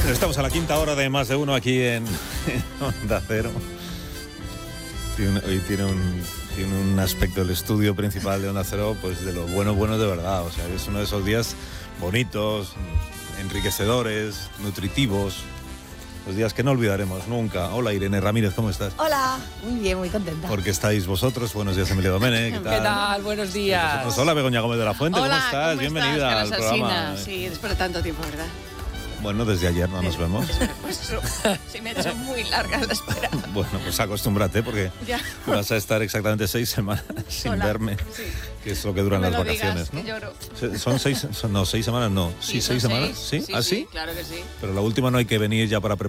Estamos a la quinta hora de Más de Uno aquí en Onda Cero. Hoy tiene un aspecto del estudio principal de Onda Cero, pues de lo bueno de verdad. O sea, es uno de esos días bonitos, enriquecedores, nutritivos. Los días que no olvidaremos nunca. Hola Irene Ramírez, ¿cómo estás? Hola, muy bien, muy contenta. Porque estáis vosotros. Buenos días, Emilio Domene. ¿Qué tal? ¿Qué tal? Buenos días. Pues hola Begoña Gómez de la Fuente, Hola, ¿cómo estás? ¿cómo Bienvenida estás, al programa. Sí, después de tanto tiempo, ¿verdad? Bueno, desde ayer no nos vemos. Pues eso, se me ha hecho muy larga la espera. Bueno, pues acostúmbrate porque Ya. vas a estar exactamente 6 semanas sin Sola. verme, Sí. que es lo que duran No me las lo vacaciones, digas, ¿no? que lloro. Son 6 semanas, no. Sí, Sí, 6 son semanas, seis. ¿sí? ¿Ah, sí? Claro que sí. Pero la última no hay que venir ya para